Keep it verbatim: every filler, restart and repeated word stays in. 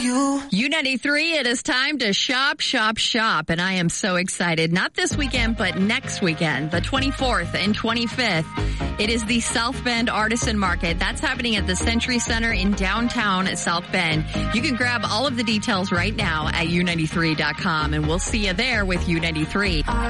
you. U ninety-three, it is time to shop, shop, shop. And I am so excited. Not this weekend, but next weekend, the twenty-fourth and twenty-fifth. It is the South Bend Artisan Market. That's happening at the Century Center in downtown South Bend. You can grab all of the details right now at U ninety-three dot com, and we'll see you there with U ninety-three.